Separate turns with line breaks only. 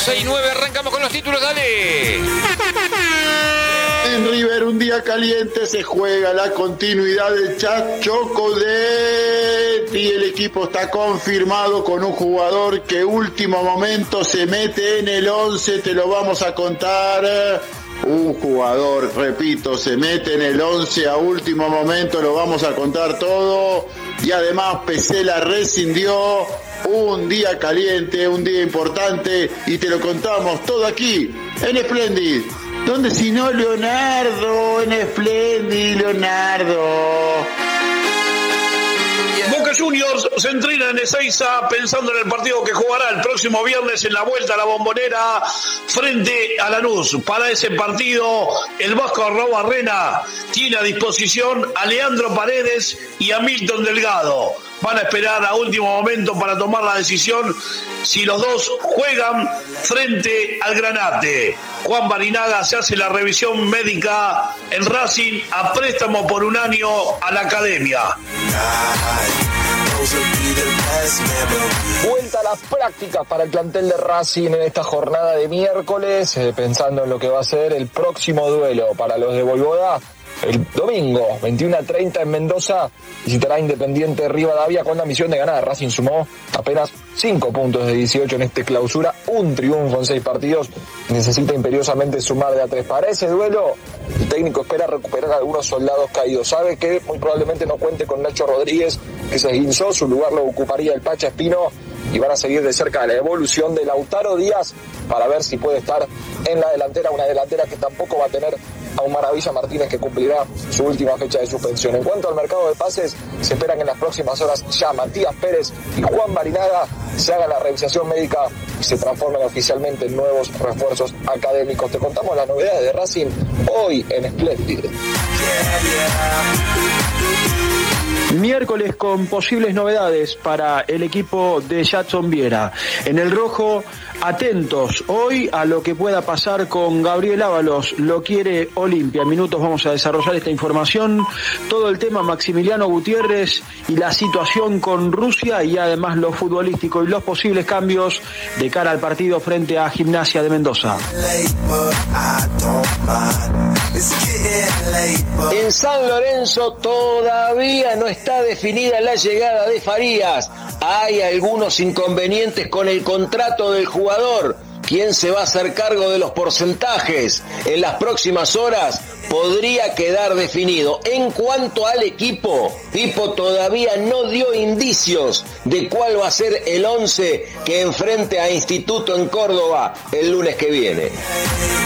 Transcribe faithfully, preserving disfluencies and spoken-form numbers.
doce y nueve, arrancamos con los títulos, dale.
En River, un día caliente, se juega la continuidad del Chacho Coudet y el equipo está confirmado con un jugador que último momento se mete en el once, te lo vamos a contar. Un jugador, repito, se mete en el once a último momento, lo vamos a contar todo. Y además Pesela rescindió. Un día caliente, un día importante, y te lo contamos todo aquí en Splendid. ¿Dónde si no, Leonardo? En Splendid, Leonardo.
Boca Juniors se entrena en Ezeiza pensando en el partido que jugará el próximo viernes en la vuelta a la Bombonera frente a Lanús. Para ese partido, el Vasco Arrobarrena tiene a disposición a Leandro Paredes y a Milton Delgado. Van a esperar a último momento para tomar la decisión si los dos juegan frente al Granate. Juan Barinaga se hace la revisión médica en Racing a préstamo por un año a la academia.
Vuelta a las prácticas para el plantel de Racing en esta jornada de miércoles, eh, pensando en lo que va a ser el próximo duelo para los de Voivoda. El domingo, veintiuno a treinta en Mendoza, visitará Independiente Rivadavia con la misión de ganar. Racing sumó apenas cinco puntos de dieciocho en este clausura, un triunfo en seis partidos. Necesita imperiosamente sumar de a tres. Para ese duelo, el técnico espera recuperar a algunos soldados caídos. Sabe que muy probablemente no cuente con Nacho Rodríguez, que se esguinzó, su lugar lo ocuparía el Pacha Espino, y van a seguir de cerca la evolución de Lautaro Díaz para ver si puede estar en la delantera, una delantera que tampoco va a tener a un Maravilla Martínez, que cumplirá su última fecha de suspensión. En cuanto al mercado de pases, se espera que en las próximas horas ya Matías Pérez y Juan Barinaga se hagan la revisación médica y se transformen oficialmente en nuevos refuerzos académicos. Te contamos las novedades de Racing hoy en Splendid.
Miércoles con posibles novedades para el equipo de Jadson Viera. En el rojo, atentos hoy a lo que pueda pasar con Gabriel Ábalos, lo quiere Olimpia. En minutos vamos a desarrollar esta información, todo el tema Maximiliano Gutiérrez y la situación con Rusia, y además lo futbolístico y los posibles cambios de cara al partido frente a Gimnasia de Mendoza.
En San Lorenzo todavía no está definida la llegada de Farías. Hay algunos inconvenientes con el contrato del jugador. ¿Quién se va a hacer cargo de los porcentajes? En las próximas horas podría quedar definido. En cuanto al equipo, Pipo todavía no dio indicios de cuál va a ser el once que enfrente a Instituto en Córdoba el lunes que viene.